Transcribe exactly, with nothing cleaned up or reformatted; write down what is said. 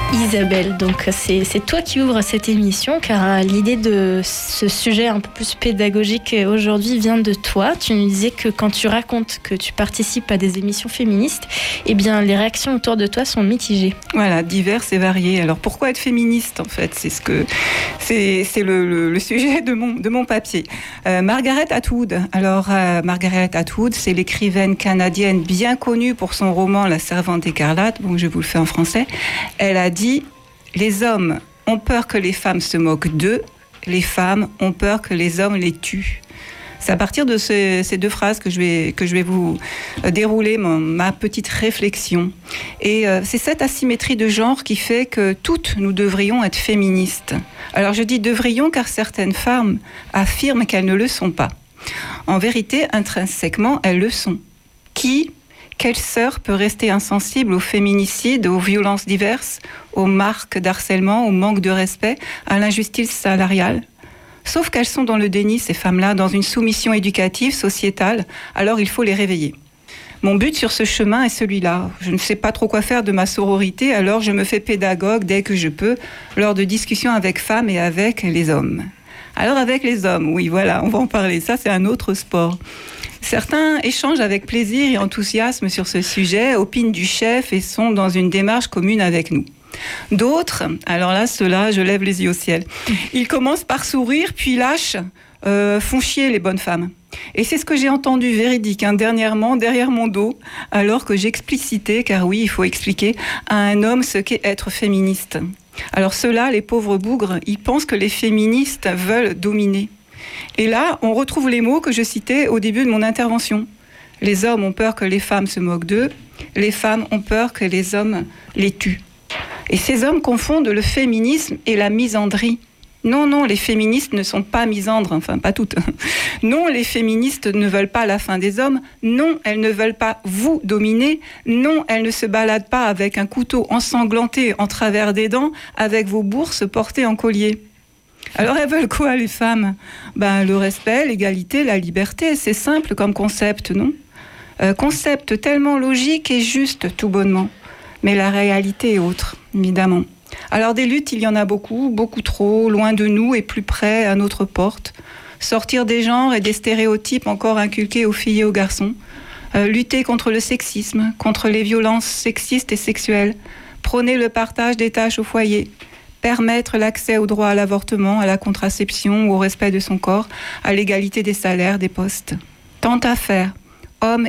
Isabelle, donc c'est, c'est toi qui ouvres cette émission, car l'idée de ce sujet un peu plus pédagogique aujourd'hui vient de toi. Tu nous disais que quand tu racontes que tu participes à des émissions féministes, eh bien les réactions autour de toi sont mitigées. Voilà, diverses et variées. Alors pourquoi être féministe en fait ? C'est ce que c'est, c'est le, le, le sujet de mon de mon papier. Euh, Margaret Atwood. Alors euh, Margaret Atwood, c'est l'écrivaine canadienne bien connue pour son roman La Servante écarlate. Bon, je vous le fais en français. Elle a dit: les hommes ont peur que les femmes se moquent d'eux, les femmes ont peur que les hommes les tuent. C'est à partir de ce, ces deux phrases que je vais, que je vais vous dérouler mon, ma petite réflexion. Et euh, c'est cette asymétrie de genre qui fait que toutes nous devrions être féministes. Alors je dis devrions car certaines femmes affirment qu'elles ne le sont pas. En vérité, intrinsèquement, elles le sont. Qui ? Quelle sœur peut rester insensible aux féminicides, aux violences diverses, aux marques d'harcèlement, au manque de respect, à l'injustice salariale ? Sauf qu'elles sont dans le déni, ces femmes-là, dans une soumission éducative, sociétale, alors il faut les réveiller. Mon but sur ce chemin est celui-là. Je ne sais pas trop quoi faire de ma sororité, alors je me fais pédagogue dès que je peux, lors de discussions avec femmes et avec les hommes. Alors avec les hommes, oui, voilà, on va en parler, ça c'est un autre sport. Certains échangent avec plaisir et enthousiasme sur ce sujet, opinent du chef et sont dans une démarche commune avec nous. D'autres, alors là, ceux-là, je lève les yeux au ciel. Ils commencent par sourire, puis lâchent, euh, font chier les bonnes femmes. Et c'est ce que j'ai entendu véridique, hein, dernièrement, derrière mon dos, alors que j'explicitais, car oui, il faut expliquer, à un homme ce qu'est être féministe. Alors ceux-là, les pauvres bougres, ils pensent que les féministes veulent dominer. Et là, on retrouve les mots que je citais au début de mon intervention. Les hommes ont peur que les femmes se moquent d'eux, les femmes ont peur que les hommes les tuent. Et ces hommes confondent le féminisme et la misandrie. Non, non, les féministes ne sont pas misandres, enfin pas toutes. Non, les féministes ne veulent pas la fin des hommes. Non, elles ne veulent pas vous dominer. Non, elles ne se baladent pas avec un couteau ensanglanté en travers des dents, avec vos bourses portées en collier. Alors elles veulent quoi, les femmes ? Ben, le respect, l'égalité, la liberté, c'est simple comme concept, non ? euh, Concept tellement logique et juste, tout bonnement. Mais la réalité est autre, évidemment. Alors des luttes, il y en a beaucoup, beaucoup trop, loin de nous et plus près, à notre porte. Sortir des genres et des stéréotypes encore inculqués aux filles et aux garçons. Euh, lutter contre le sexisme, contre les violences sexistes et sexuelles. Prôner le partage des tâches au foyer. Permettre l'accès au droit à l'avortement, à la contraception, au respect de son corps, à l'égalité des salaires, des postes. Tant à faire, hommes